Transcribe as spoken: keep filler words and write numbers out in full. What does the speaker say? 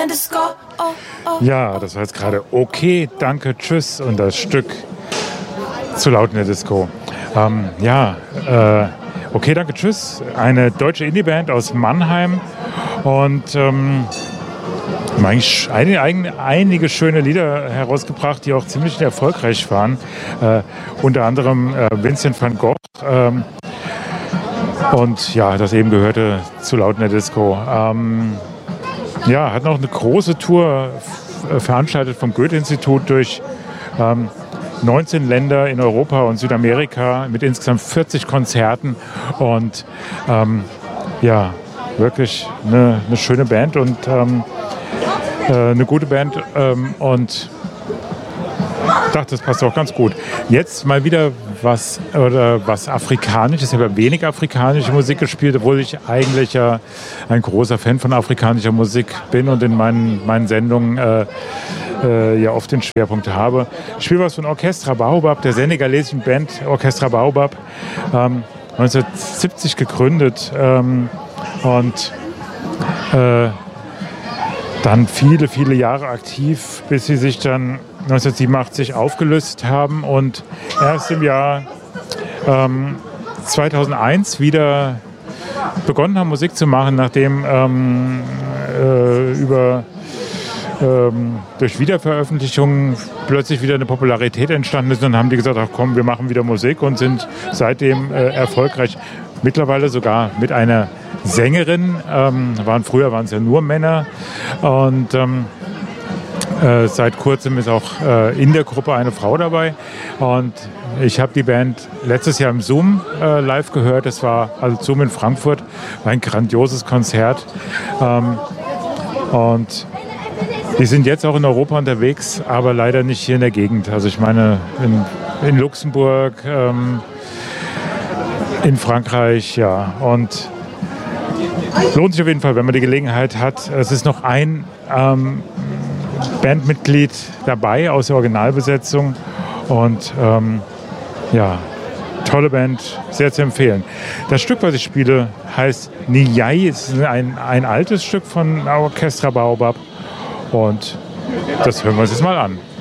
Disco. Oh, oh. Ja, das war jetzt gerade Okay, danke, tschüss und das Stück Zu laut in der Disco. Ähm, ja, äh, Okay, danke, tschüss. Eine deutsche Indie-Band aus Mannheim und ähm, haben eigentlich einige, einige schöne Lieder herausgebracht, die auch ziemlich erfolgreich waren. Äh, unter anderem äh, Vincent van Gogh ähm, und ja, das eben gehörte Zu laut in der Disco. Ähm, ja, hat noch eine große Tour f- veranstaltet vom Goethe-Institut durch ähm, neunzehn Länder in Europa und Südamerika mit insgesamt vierzig Konzerten und ähm, ja, wirklich eine, eine schöne Band und ähm, äh, eine gute Band ähm, und ich dachte, das passt auch ganz gut. Jetzt mal wieder was, oder was Afrikanisches. Ich habe ja wenig afrikanische Musik gespielt, obwohl ich eigentlich ja ein großer Fan von afrikanischer Musik bin und in meinen, meinen Sendungen äh, äh, ja oft den Schwerpunkt habe. Ich spiele was von Orchestra Baobab, der senegalesischen Band Orchestra Baobab, ähm, neunzehnhundertsiebzig gegründet ähm, und äh, dann viele, viele Jahre aktiv, bis sie sich dann neunzehnhundertsiebenundachtzig aufgelöst haben und erst im Jahr ähm, zweitausendeins wieder begonnen haben, Musik zu machen, nachdem ähm, äh, über, ähm, durch Wiederveröffentlichungen plötzlich wieder eine Popularität entstanden ist. Und dann haben die gesagt, ach komm, wir machen wieder Musik und sind seitdem äh, erfolgreich. Mittlerweile sogar mit einer Sängerin. Ähm, waren, früher waren es ja nur Männer. Und ähm, Äh, seit kurzem ist auch äh, in der Gruppe eine Frau dabei und ich habe die Band letztes Jahr im Zoom äh, live gehört. Das war also Zoom in Frankfurt, war ein grandioses Konzert ähm, und die sind jetzt auch in Europa unterwegs, aber leider nicht hier in der Gegend. Also ich meine in, in Luxemburg, ähm, in Frankreich, ja, und lohnt sich auf jeden Fall, wenn man die Gelegenheit hat. Es ist noch ein ähm, Bandmitglied dabei aus der Originalbesetzung und ähm, ja, tolle Band, sehr zu empfehlen. Das Stück, was ich spiele, heißt Niyai. Es ist ein, ein altes Stück von Orchestra Baobab und das hören wir uns jetzt mal an.